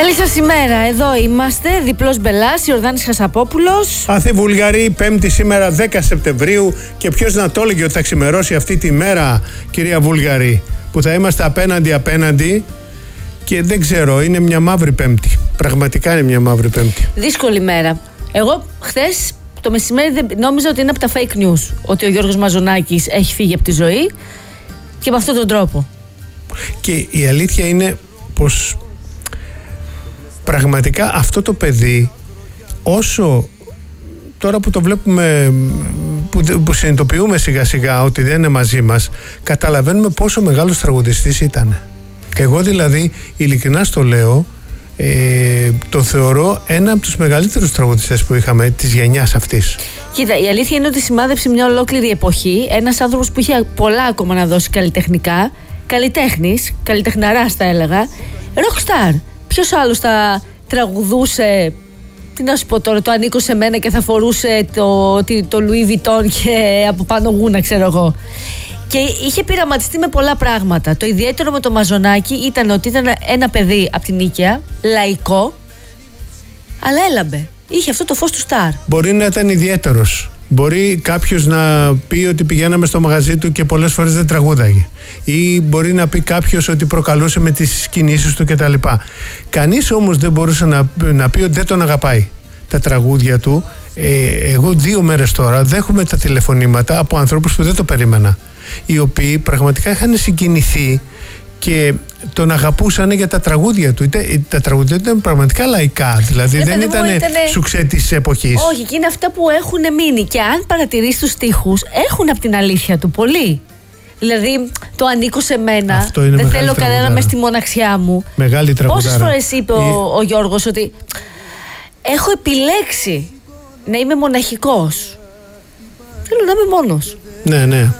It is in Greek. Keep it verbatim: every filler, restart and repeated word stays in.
Καλή σας ημέρα, εδώ είμαστε, διπλός Μπελάς, Ιορδάνης Χασαπόπουλος. Άθη Βουλγαρή, Πέμπτη σήμερα δέκα Σεπτεμβρίου, και ποιος να το έλεγε ότι θα ξημερώσει αυτή τη μέρα, κυρία Βουλγαρή, που θα είμαστε απέναντι απέναντι, και δεν ξέρω, είναι μια μαύρη Πέμπτη. Πραγματικά είναι μια μαύρη Πέμπτη. Δύσκολη μέρα. Εγώ χθες το μεσημέρι δεν, νόμιζα ότι είναι από τα fake news, ότι ο Γιώργος Μαζονάκης έχει φύγει από τη ζωή και με αυτόν τον τρόπο. Και η αλήθεια είναι πως πραγματικά αυτό το παιδί, όσο τώρα που το βλέπουμε, που, που συνειδητοποιούμε σιγά σιγά ότι δεν είναι μαζί μας, καταλαβαίνουμε πόσο μεγάλος τραγουδιστής ήταν. Εγώ δηλαδή ειλικρινά στο λέω, ε, το θεωρώ ένα από τους μεγαλύτερους τραγουδιστές που είχαμε της γενιάς αυτής. Κοίτα, η αλήθεια είναι ότι σημάδεψε μια ολόκληρη εποχή, ένας άνθρωπος που είχε πολλά ακόμα να δώσει καλλιτεχνικά, καλλιτέχνης, καλλιτεχναράς θα έλεγα, rockstar. Ποιος άλλος θα τραγουδούσε, τι να σου πω τώρα, το ανήκω σε μένα και θα φορούσε το, το, το Louis Vuitton και από πάνω γούνα, ξέρω εγώ. Και είχε πειραματιστεί με πολλά πράγματα. Το ιδιαίτερο με το Μαζονάκη ήταν ότι ήταν ένα παιδί από την Νίκαια, λαϊκό, αλλά έλαμπε. Είχε αυτό το φως του στάρ. Μπορεί να ήταν ιδιαίτερος. Μπορεί κάποιος να πει ότι πηγαίναμε στο μαγαζί του και πολλές φορές δεν τραγούδαγε. Ή μπορεί να πει κάποιος ότι προκαλούσε με τις κινήσεις του κτλ. Κανείς όμως δεν μπορούσε να, να πει ότι δεν τον αγαπάει. Τα τραγούδια του, ε, εγώ δύο μέρες τώρα δέχομαι τα τηλεφωνήματα από ανθρώπους που δεν το περίμενα, οι οποίοι πραγματικά είχαν συγκινηθεί και τον αγαπούσαν για τα τραγούδια του. Τα τραγούδια του ήταν πραγματικά λαϊκά, δηλαδή ε, δεν ήταν ήτανε... σουξέ της εποχής. Όχι, και είναι αυτά που έχουν μείνει. Και αν παρατηρείς τους στίχους, έχουν από την αλήθεια του πολύ. Δηλαδή, το ανήκω σε μένα, δεν θέλω κανένα μες στη μοναξιά μου. Μεγάλη τραγουδάρα. Πόσες φορές είπε ο, ο Γιώργος ότι έχω επιλέξει να είμαι μοναχικός. Θέλω να είμαι μόνος. Ναι, ναι.